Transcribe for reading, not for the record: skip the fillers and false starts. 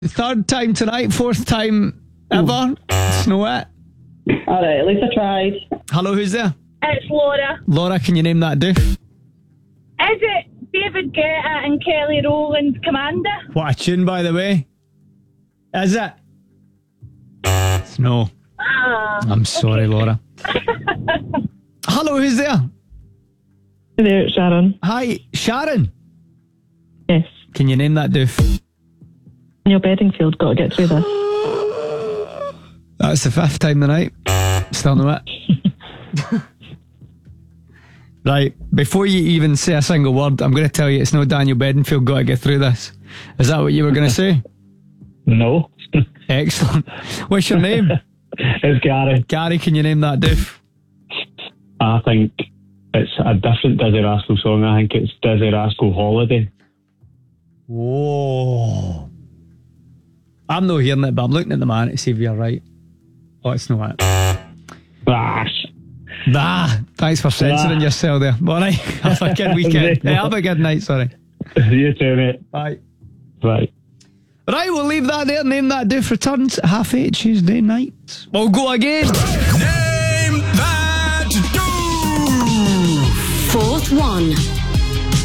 Third time tonight, fourth time ever. Snow it. Alright, at least I tried. Hello, who's there? It's Laura. Laura, can you name that doof? Is it David Guetta and Kelly Rowland's Commander? What a tune, by the way. Is it? No. I'm sorry, Laura. Hello, who's there? Hey there, it's Sharon. Hi, Sharon. Yes. Can you name that doof? Daniel Bedingfield, got to get through this. That's the fifth time tonight. Still no it. Right, before you even say a single word, I'm going to tell you it's no Daniel Bedingfield, got to get through this. Is that what you were going to say? No. Excellent. What's your name? It's Gary. Gary, can you name that doof? I think it's a different Dizzy Rascal song. I think it's Dizzy Rascal Holiday. Whoa. I'm not hearing it, but I'm looking at the man to see if you're right. Oh, it's not it. Thanks for censoring yourself there. All right, have a good weekend. Hey, have a good night, sorry. You too, mate. Bye. Bye. Right, we'll leave that there. Name that doof returns at 8:30 Tuesday night. We'll go again. Name that doof. Fourth one.